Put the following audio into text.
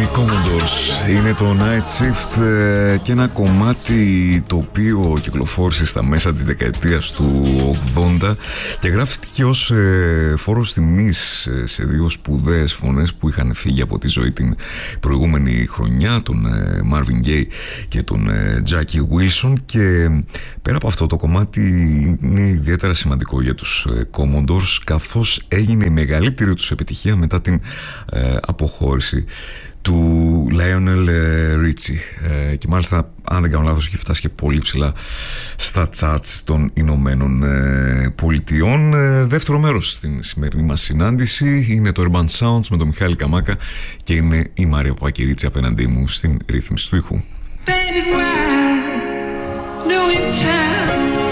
Commodores. Είναι το Night Shift και ένα κομμάτι το οποίο κυκλοφόρησε στα μέσα της δεκαετίας του 80 και γράφτηκε ως φόρος τιμής σε δύο σπουδαίες φωνές που είχαν φύγει από τη ζωή την προηγούμενη χρονιά, τον Marvin Gaye και τον Jackie Wilson. Και πέρα από αυτό, το κομμάτι είναι ιδιαίτερα σημαντικό για τους Commodores, καθώς έγινε η μεγαλύτερη τους επιτυχία μετά την αποχώρηση του Lionel Richie, και μάλιστα, αν δεν κάνω λάθος, έχει φτάσει και πολύ ψηλά στα charts των Ηνωμένων Πολιτειών. Δεύτερο μέρος στην σημερινή μας συνάντηση είναι το Urban Sounds με τον Μιχάλη Καμάκα και είναι η Μάρια Παπακυρίτσι απέναντί μου στην ρύθμιση του ήχου. Baby, why? No in time.